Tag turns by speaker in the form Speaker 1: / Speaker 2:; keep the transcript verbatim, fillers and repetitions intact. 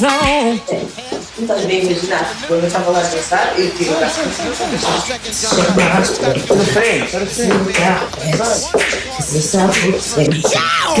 Speaker 1: Não estás bem a imaginar? Quando eu estava lá a pensar, eu tive o braço para frente, para frente.